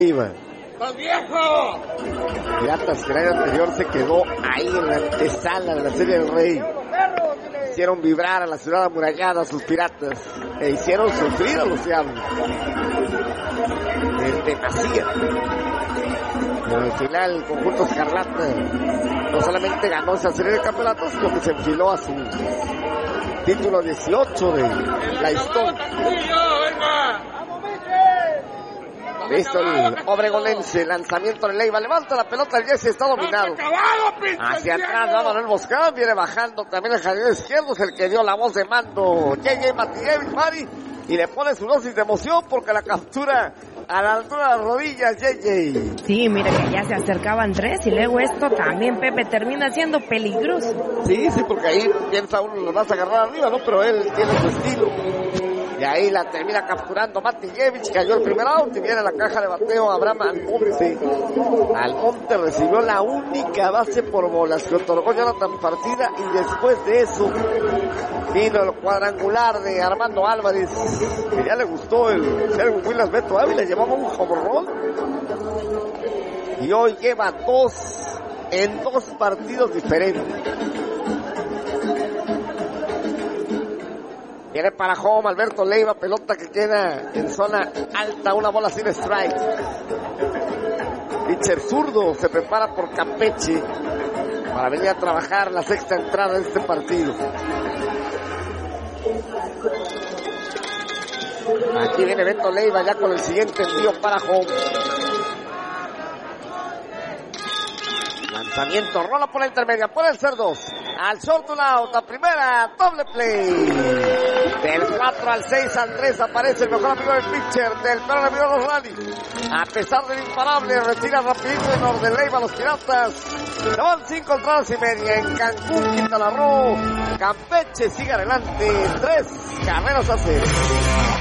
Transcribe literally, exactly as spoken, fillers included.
Iba. ¡Los viejos! Piratas que el año anterior se quedó ahí en la antesala de la Serie del Rey. Hicieron vibrar a la ciudad amurallada a sus piratas e hicieron sufrir a los diablos. En demasía. Pero al final el conjunto escarlata no solamente ganó esa serie de campeonatos, sino que se enfiló a su título dieciocho de la historia. Listo el obregonense, lanzamiento de Leiva, levanta la pelota, el Jesse está dominado. Hacia atrás, va Manuel Boscán, viene bajando también el jardín izquierdo, es el que dio la voz de mando, J J Matievich, Mari, y le pone su dosis de emoción porque la captura a la altura de las rodillas, J J. Sí, mira que ya se acercaban tres y luego esto también, Pepe, termina siendo peligroso. Sí, sí, porque ahí piensa uno, lo vas a agarrar arriba, ¿no? Pero él tiene su estilo. Y ahí la termina capturando Matievich, cayó el primer out y viene la caja de bateo Abraham Almonte. Almonte recibió la única base por bolas que otorgó Jonathan Partida y después de eso vino el cuadrangular de Armando Álvarez, que ya le gustó el Sherwin Williams Beto Ávila, llevaba un home run y hoy lleva dos en dos partidos diferentes. Viene para home Alberto Leiva, pelota que queda en zona alta, una bola sin strike. Pitcher zurdo se prepara por Campeche para venir a trabajar la sexta entrada de este partido. Aquí viene Beto Leiva ya con el siguiente envío para home. Lanzamiento, rola por la intermedia, pueden ser dos. Al short un out, a primera, doble play. Del cuatro al seis, Andrés aparece el mejor amigo del pitcher, del peor amigo de los rally. A pesar del imparable, retira rapidito en orden Leiva a los piratas. Van cinco entradas y media en Cancún, Quintana Roo. Campeche sigue adelante, tres carreras a cero.